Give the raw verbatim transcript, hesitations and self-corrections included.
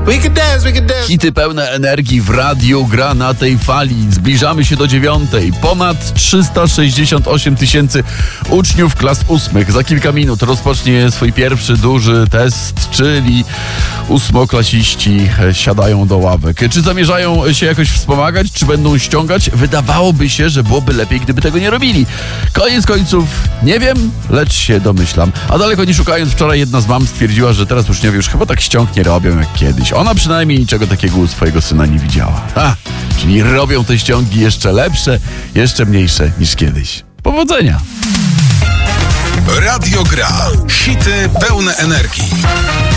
We can dance, we can dance. Hity pełne energii w radiu gra na tej fali. Zbliżamy się do dziewiątej. Ponad trzysta sześćdziesiąt osiem tysięcy uczniów klas ósmych za kilka minut rozpocznie swój pierwszy duży test, czyli ósmoklasiści siadają do ławek. Czy zamierzają się jakoś wspomagać, czy będą ściągać? Wydawałoby się, że byłoby lepiej, gdyby tego nie robili. Koniec końców nie wiem, lecz się domyślam. A daleko nie szukając, wczoraj jedna z mam stwierdziła, że teraz uczniowie już chyba tak ściąg nie robią jak kiedyś. Ona przynajmniej niczego takiego u swojego syna nie widziała. A, czyli robią te ściągi jeszcze lepsze, jeszcze mniejsze niż kiedyś. Powodzenia! Radio Gra. Hity pełne energii.